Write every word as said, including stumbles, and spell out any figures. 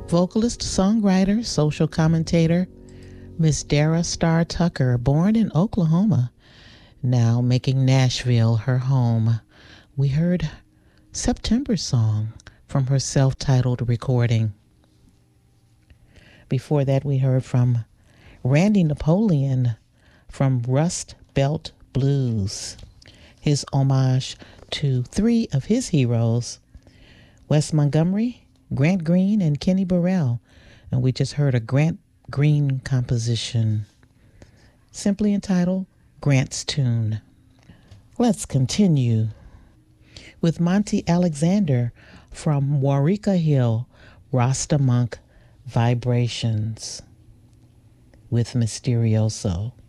Vocalist, songwriter, social commentator, Miss Dara Star Tucker, born in Oklahoma, now making Nashville her home. We heard September Song from her self-titled recording. Before that, we heard from Randy Napoleon from Rust Belt Blues, his homage to three of his heroes, Wes Montgomery, Grant Green, and Kenny Burrell. And we just heard a Grant Green composition, simply entitled Grant's Tune. Let's continue with Monty Alexander from Waurika Hill, Rasta Monk Vibrations with Mysterioso.